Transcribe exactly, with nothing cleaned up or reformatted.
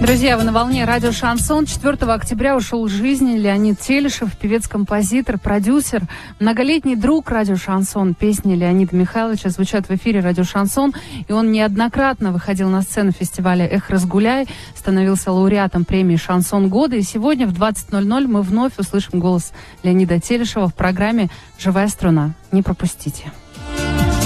Друзья, вы на волне радио «Шансон». четвёртого октября ушел из жизни Леонид Телешев, певец-композитор, продюсер, многолетний друг радио «Шансон». Песни Леонида Михайловича звучат в эфире радио «Шансон», и он неоднократно выходил на сцену фестиваля «Эх, разгуляй», становился лауреатом премии «Шансон года». И сегодня в двадцать ноль ноль мы вновь услышим голос Леонида Телешева в программе «Живая струна». Не пропустите.